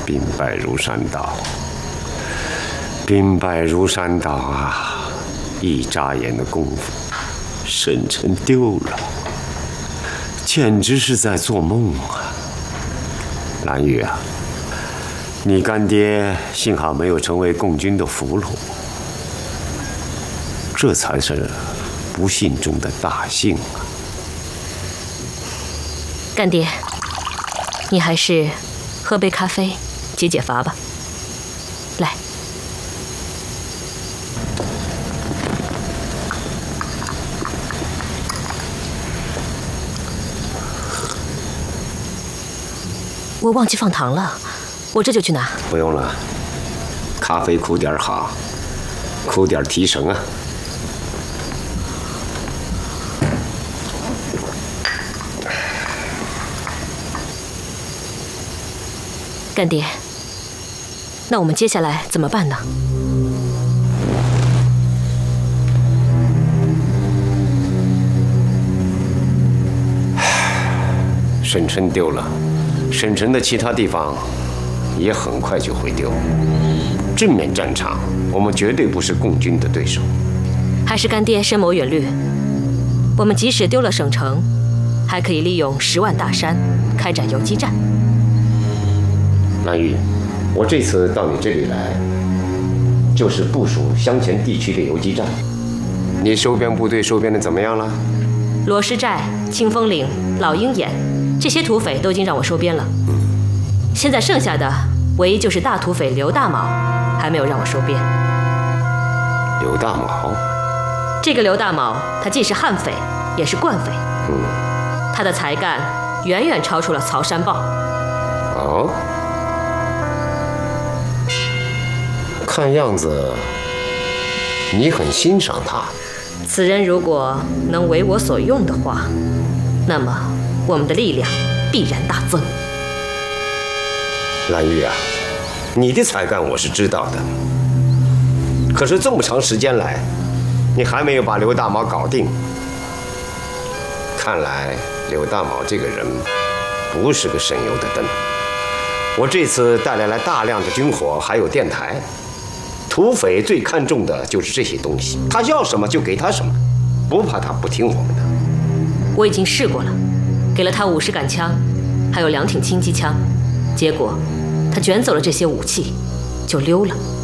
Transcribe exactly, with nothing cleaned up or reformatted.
兵败如山倒，兵败如山倒啊！一眨眼的功夫，沈晨丢了，简直是在做梦啊！蓝玉啊，你干爹幸好没有成为共军的俘虏，这才是不幸中的大幸啊！ 干爹，你还是喝杯咖啡解解乏吧。来，我忘记放糖了，我这就去拿。 不用了，咖啡苦点好，苦点提神啊。 干爹，那我们接下来怎么办呢？ 沈晨丢了，沈晨的其他地方也很快就会丢。正面战场，我们绝对不是共军的对手。 还是干爹深谋远虑，我们即使丢了省城，还可以利用十万大山开展游击战。 蓝玉，我这次到你这里来，就是部署湘黔地区的游击战。你收编部队收编的怎么样了？ 罗师寨、清风岭、老鹰眼这些土匪都已经让我收编了。现在剩下的唯一就是大土匪刘大卯，还没有让我收编。 刘大卯， 这个刘大卯，他既是悍匪，也是惯匪。 嗯， 他的才干远远超出了曹山豹。 哦。看样子，你很欣赏他。 此人如果能为我所用的话，那么我们的力量必然大增。 蓝玉啊，你的才干我是知道的，可是这么长时间来，你还没有把刘大卯搞定。看来刘大卯这个人不是个省油的灯。我这次带来了大量的军火，还有电台。土匪最看重的就是这些东西，他要什么就给他什么，不怕他不听我们的。 我已经试过了，给了他五十杆枪，还有两挺轻机枪，结果他卷走了这些武器，就溜了。